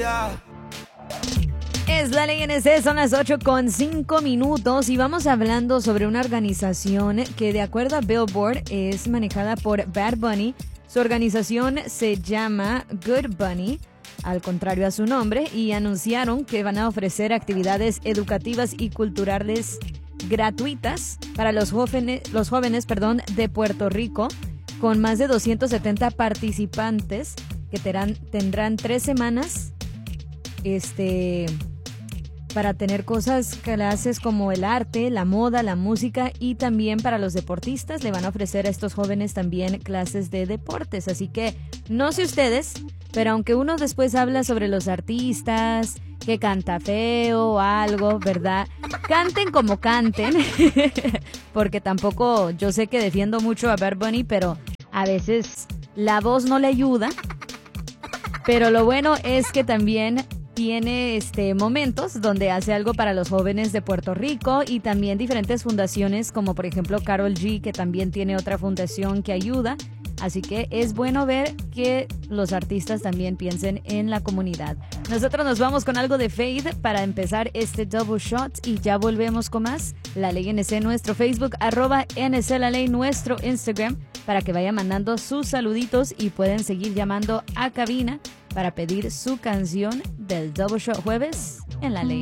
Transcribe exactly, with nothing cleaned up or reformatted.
Es la ley N C, son las ocho con cinco minutos y vamos hablando sobre una organización que, de acuerdo a Billboard, es manejada por Bad Bunny. Su organización se llama Good Bunny, al contrario a su nombre, y anunciaron que van a ofrecer actividades educativas y culturales gratuitas para los jóvenes, los jóvenes, perdón, de Puerto Rico, con más de doscientos setenta participantes que terán, tendrán tres semanas este, para tener cosas, clases como el arte, la moda, la música, y también para los deportistas le van a ofrecer a estos jóvenes también clases de deportes. Así que no sé ustedes, pero aunque uno después habla sobre los artistas, que canta feo o algo, ¿verdad? Canten como canten, porque tampoco, yo sé que defiendo mucho a Bad Bunny, pero a veces la voz no le ayuda. Pero lo bueno es que también tiene este momentos donde hace algo para los jóvenes de Puerto Rico, y también diferentes fundaciones como por ejemplo Karol G, que también tiene otra fundación que ayuda. Así que es bueno ver que los artistas también piensen en la comunidad. Nosotros nos vamos con algo de Fade para empezar este Double Shot y ya volvemos con más. La Ley N C, nuestro Facebook, arroba N C La Ley, nuestro Instagram, para que vayan mandando sus saluditos y pueden seguir llamando a cabina para pedir su canción del Double Shot jueves en La Ley.